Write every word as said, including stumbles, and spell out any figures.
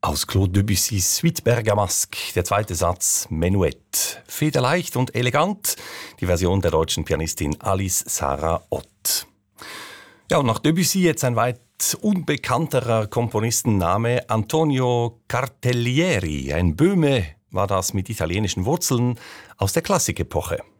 Aus Claude Debussys Suite Bergamasque, der zweite Satz Menuett. Federleicht und elegant, die Version der deutschen Pianistin Alice Sarah Ott. Ja, und nach Debussy jetzt ein weit unbekannterer Komponistenname, Antonio Cartellieri. Ein Böhme war das mit italienischen Wurzeln aus der Klassikepoche.